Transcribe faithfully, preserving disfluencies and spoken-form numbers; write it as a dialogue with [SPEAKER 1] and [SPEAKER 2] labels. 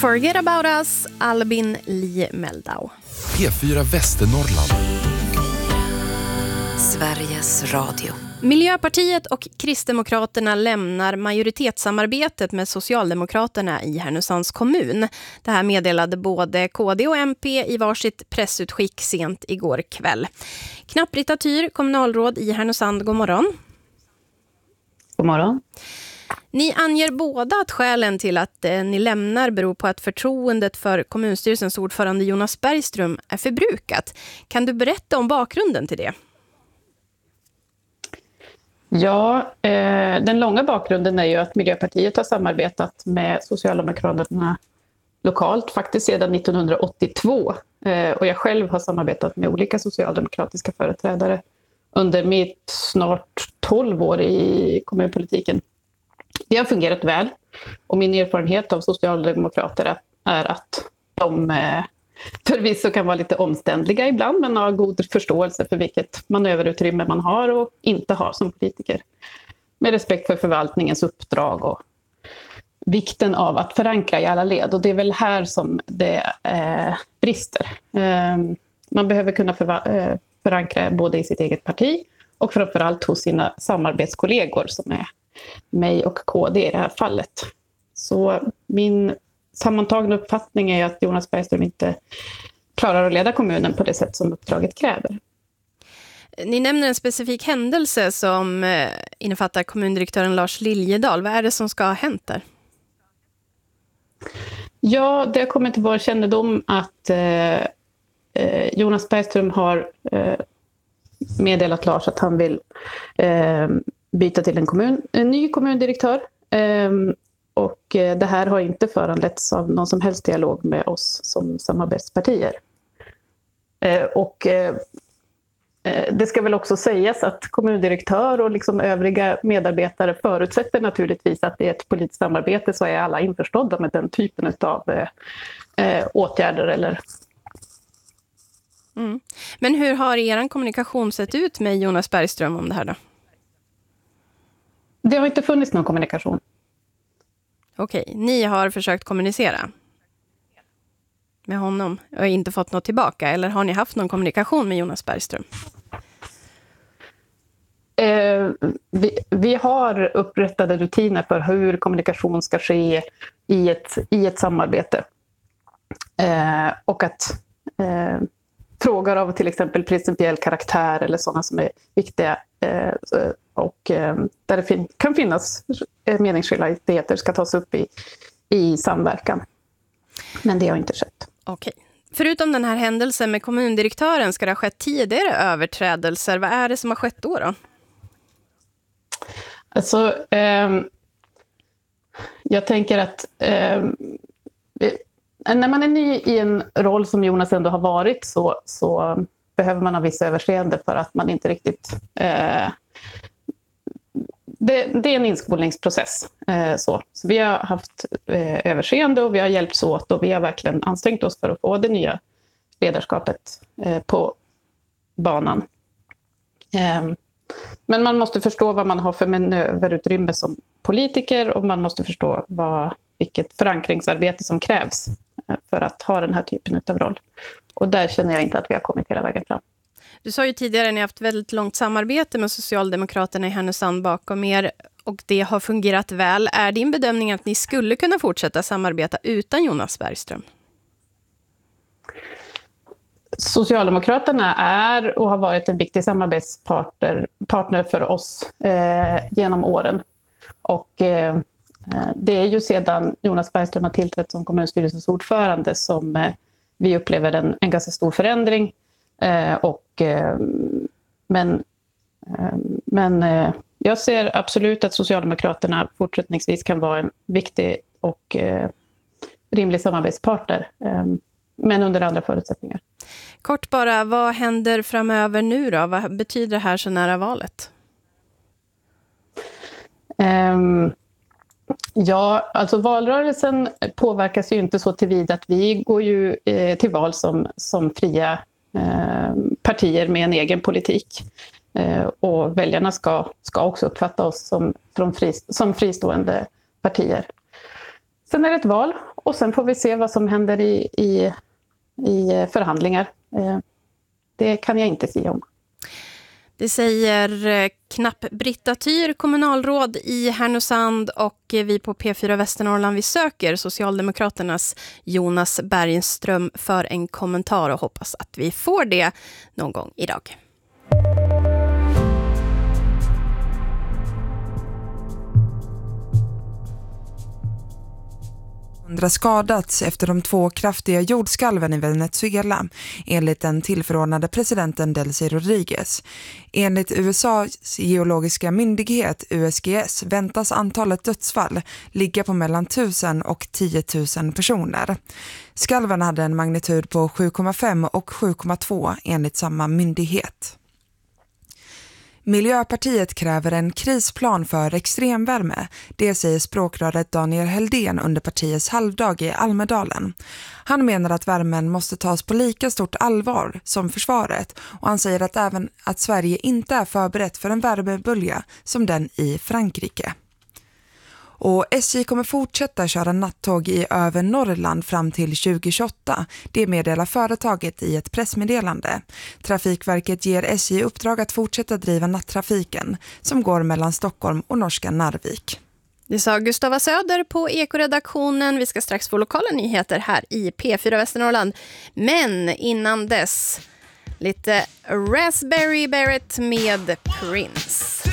[SPEAKER 1] Forget about us, Albin Lee Meldau.
[SPEAKER 2] P fyra Västernorrland.
[SPEAKER 3] Sveriges Radio.
[SPEAKER 1] Miljöpartiet och Kristdemokraterna lämnar majoritetssamarbetet med Socialdemokraterna i Härnösands kommun. Det här meddelade både K D och M P i varsitt pressutskick sent igår kväll. Knapp-Britta Tyr, kommunalråd i Härnösand, god morgon.
[SPEAKER 4] God morgon.
[SPEAKER 1] Ni anger båda att skälen till att eh, ni lämnar beror på att förtroendet för kommunstyrelsens ordförande Jonas Bergström är förbrukat. Kan du berätta om bakgrunden till det?
[SPEAKER 4] Ja, eh, den långa bakgrunden är ju att Miljöpartiet har samarbetat med Socialdemokraterna lokalt faktiskt sedan nittonhundraåttiotvå. Eh, och jag själv har samarbetat med olika socialdemokratiska företrädare under mitt snart tolv år i kommunpolitiken. Det har fungerat väl och min erfarenhet av socialdemokrater är att de eh, förvisso kan vara lite omständliga ibland men har god förståelse för vilket manöverutrymme man har och inte har som politiker. Med respekt för förvaltningens uppdrag och vikten av att förankra i alla led. Och det är väl här som det eh, brister. Eh, man behöver kunna förva- eh, förankra både i sitt eget parti och framförallt hos sina samarbetskollegor som är mig och K D i det här fallet. Så min sammantagna uppfattning är att Jonas Bergström inte klarar att leda kommunen på det sätt som uppdraget kräver.
[SPEAKER 1] Ni nämner en specifik händelse som innefattar kommundirektören Lars Liljedahl. Vad är det som ska ha hänt där?
[SPEAKER 4] Ja, det har kommit till vår kännedom att eh, Jonas Bergström har eh, meddelat Lars att han vill eh, byta till en, kommun, en ny kommundirektör. Eh, och det här har inte föranletts av någon som helst dialog med oss som samarbetspartier. Eh, och eh, det ska väl också sägas att kommundirektör och liksom övriga medarbetare förutsätter naturligtvis att i ett politiskt samarbete så är alla införstådda med den typen av eh, åtgärder. Eller...
[SPEAKER 1] Mm. Men hur har er kommunikation sett ut med Jonas Bergström om det här då?
[SPEAKER 4] Det har inte funnits någon kommunikation.
[SPEAKER 1] Okej, ni har försökt kommunicera med honom och inte fått något tillbaka, eller har ni haft någon kommunikation med Jonas Bergström?
[SPEAKER 4] Eh, vi, vi har upprättade rutiner för hur kommunikation ska ske i ett, i ett samarbete. Eh, och att eh, frågor av till exempel principiell karaktär eller sådana som är viktiga eh, och eh, där det fin- kan finnas meningsskiljaktigheter ska tas upp i, i samverkan. Men det har inte skett.
[SPEAKER 1] Okej. Förutom den här händelsen med kommundirektören, ska det ha skett tidigare överträdelser? Vad är det som har skett då då?
[SPEAKER 4] Alltså, eh, jag tänker att eh, när man är ny i en roll som Jonas ändå har varit så, så behöver man ha vissa överseende för att man inte riktigt... Eh, det, det är en inskolningsprocess. Eh, så. så vi har haft eh, överseende och vi har hjälpts åt och vi har verkligen ansträngt oss för att få det nya ledarskapet eh, på banan. Eh, men man måste förstå vad man har för manöverutrymme som politiker och man måste förstå vad, vilket förankringsarbete som krävs för att ha den här typen av roll. Och där känner jag inte att vi har kommit hela vägen fram.
[SPEAKER 1] Du sa ju tidigare att ni har haft väldigt långt samarbete med Socialdemokraterna i Härnösand bakom er och det har fungerat väl. Är din bedömning att ni skulle kunna fortsätta samarbeta utan Jonas Bergström?
[SPEAKER 4] Socialdemokraterna är och har varit en viktig samarbetspartner partner för oss eh, genom åren. Och eh, det är ju sedan Jonas Bergström har tillträtt som kommunstyrelsens ordförande som eh, vi upplever en, en ganska stor förändring. Eh, och, eh, men eh, men eh, jag ser absolut att Socialdemokraterna fortsättningsvis kan vara en viktig och eh, rimlig samarbetspartner. Eh, men under andra förutsättningar.
[SPEAKER 1] Kort bara, vad händer framöver nu då? Vad betyder det här så nära valet?
[SPEAKER 4] Um, ja, alltså valrörelsen påverkas ju inte så tillvida att vi går ju eh, till val som, som fria eh, partier med en egen politik. Eh, och väljarna ska, ska också uppfatta oss som, som, frist, som fristående partier. Sen är det ett val och sen får vi se vad som händer i, i, i förhandlingar. Det kan jag inte säga om.
[SPEAKER 1] Det säger Knapp Britta Tyr, kommunalråd i Härnösand, och vi på P fyra Västernorrland, vi söker Socialdemokraternas Jonas Bergström för en kommentar och hoppas att vi får det någon gång idag.
[SPEAKER 3] Hundra skadats efter de två kraftiga jordskalven i Venezuela, enligt den tillförordnade presidenten Delcy Rodriguez. Enligt U S A:s geologiska myndighet U S G S väntas antalet dödsfall ligga på mellan tusen och tio tusen personer. Skalven hade en magnitud på sju komma fem och sju komma två enligt samma myndighet. Miljöpartiet kräver en krisplan för extremvärme. Det säger språkröret Daniel Heldén under partiets halvdag i Almedalen. Han menar att värmen måste tas på lika stort allvar som försvaret, och han säger att även att Sverige inte är förberett för en värmebölja som den i Frankrike. Och S J kommer fortsätta köra nattåg i över Norrland fram till tjugo tjugoåtta. Det meddelar företaget i ett pressmeddelande. Trafikverket ger S J uppdrag att fortsätta driva nattrafiken som går mellan Stockholm och norska Narvik.
[SPEAKER 1] Det sa Gustava Söder på Ekoredaktionen. Vi ska strax få lokala nyheter här i P fyra Västernorrland. Men innan dess, lite Raspberry Beret med Prince.